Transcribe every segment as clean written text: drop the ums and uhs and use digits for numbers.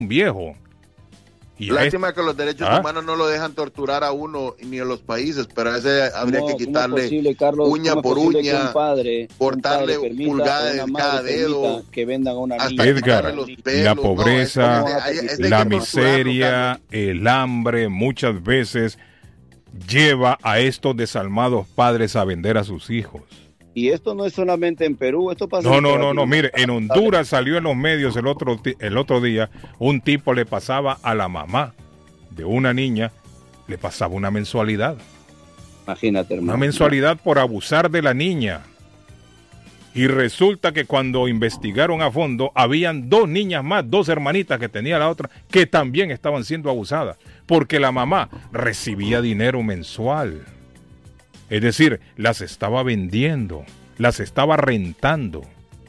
viejo. Y lástima que los derechos humanos no lo dejan torturar a uno ni en los países, pero a ese habría que quitarle posible, Carlos, uña por uña, cortarle pulgadas de cada dedo, que vendan a una niña. Edgar, la pobreza, la miseria, el hambre muchas veces lleva a estos desalmados padres a vender a sus hijos. Y esto no es solamente en Perú, esto pasa No, mire, en Honduras salió en los medios el otro día, un tipo le pasaba a la mamá de una niña, le pasaba una mensualidad. Imagínate, hermano. Una mensualidad por abusar de la niña. Y resulta que cuando investigaron a fondo, habían 2 niñas más, 2 hermanitas que tenía la otra, que también estaban siendo abusadas, porque la mamá recibía dinero mensual. Es decir, las estaba vendiendo, las estaba rentando.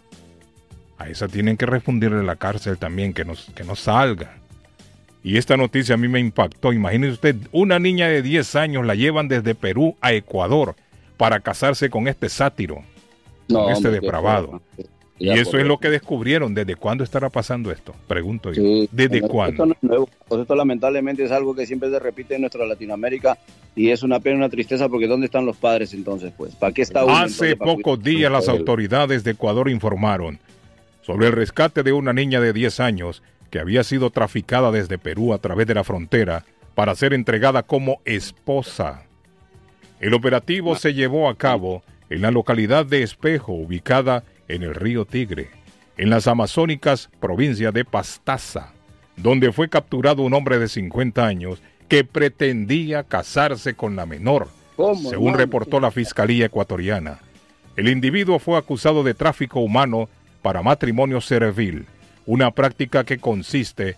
A esa tienen que responderle la cárcel también, que no salga. Y esta noticia a mí me impactó. Imagínese usted, una niña de 10 años la llevan desde Perú a Ecuador para casarse con este sátiro, con este depravado. Y eso es lo que descubrieron. ¿Desde cuándo estará pasando esto? Pregunto yo. Sí, ¿Desde cuándo? Esto no es nuevo. Esto lamentablemente es algo que siempre se repite en nuestra Latinoamérica y es una pena y una tristeza porque ¿dónde están los padres entonces? Pues, ¿para qué está uno? Hace pocos días las autoridades de Ecuador informaron sobre el rescate de una niña de 10 años que había sido traficada desde Perú a través de la frontera para ser entregada como esposa. El operativo se llevó a cabo en la localidad de Espejo, ubicada en el río Tigre, en las amazónicas provincia de Pastaza, donde fue capturado un hombre de 50 años que pretendía casarse con la menor, según reportó la Fiscalía ecuatoriana. El individuo fue acusado de tráfico humano para matrimonio servil, una práctica que consiste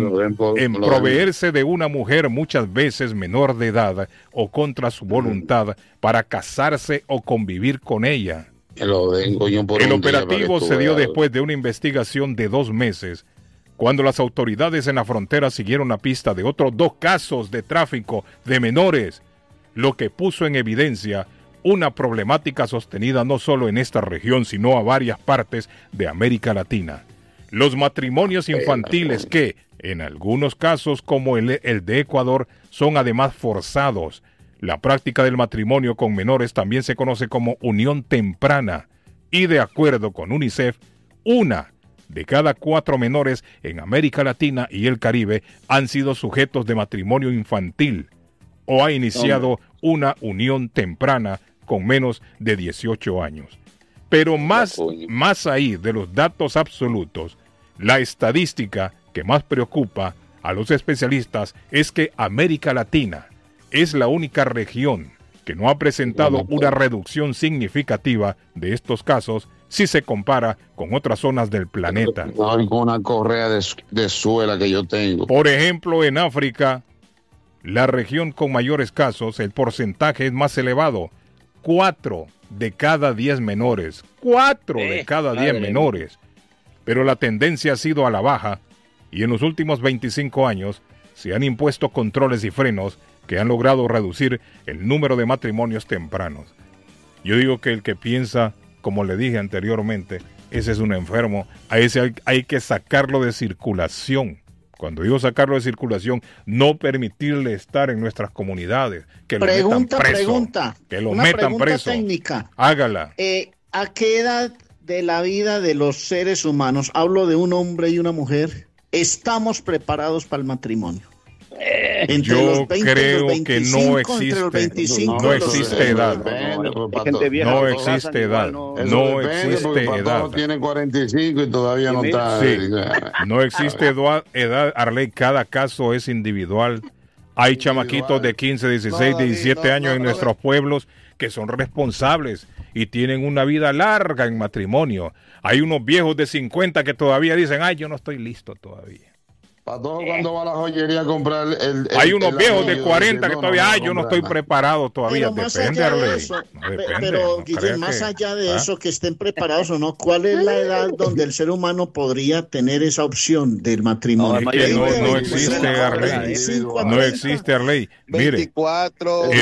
en proveerse de una mujer muchas veces menor de edad o contra su voluntad para casarse o convivir con ella. El operativo se dio después de una investigación de 2 meses, cuando las autoridades en la frontera siguieron la pista de otros 2 casos de tráfico de menores, lo que puso en evidencia una problemática sostenida no solo en esta región, sino a varias partes de América Latina. Los matrimonios infantiles que, en algunos casos como el de Ecuador, son además forzados. La práctica del matrimonio con menores también se conoce como unión temprana y de acuerdo con UNICEF, 1 de cada 4 menores en América Latina y el Caribe han sido sujetos de matrimonio infantil o ha iniciado una unión temprana con menos de 18 años. Pero más ahí de los datos absolutos, la estadística que más preocupa a los especialistas es que América Latina es la única región que no ha presentado una reducción significativa de estos casos si se compara con otras zonas del planeta. No hay una correa de suela que yo tengo. Por ejemplo, en África, la región con mayores casos, el porcentaje es más elevado. 4 de cada 10 menores. 4 de cada 10 menores. Pero la tendencia ha sido a la baja y en los últimos 25 años se han impuesto controles y frenos que han logrado reducir el número de matrimonios tempranos. Yo digo que el que piensa, como le dije anteriormente, ese es un enfermo, a ese hay que sacarlo de circulación. Cuando digo sacarlo de circulación, no permitirle estar en nuestras comunidades, que lo metan preso, que lo metan preso. Técnica. Hágala. ¿A qué edad de la vida de los seres humanos, hablo de un hombre y una mujer, estamos preparados para el matrimonio? Yo creo que no existe edad. No existe edad. No existe edad. Tiene 45 y todavía no está. Sí. No existe edad, Arley. Cada caso es individual. Hay chamaquitos de 15, 16, 17 años en nuestros pueblos que son responsables y tienen una vida larga en matrimonio. Hay unos viejos de 50 que todavía dicen, ay, yo no estoy listo todavía. Para todo cuando va a la joyería a comprar hay unos viejos de 40 que todavía, yo no estoy preparado todavía. Depende, Arley. Pero Guillermo, más allá de eso, que estén preparados o no, ¿cuál es la edad donde el ser humano podría tener esa opción del matrimonio? No, es que no existe, Arley. No existe, Arley. Mire, 24,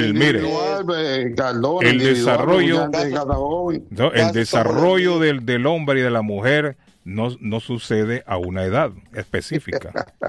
el desarrollo del hombre y de la mujer no sucede a una edad específica.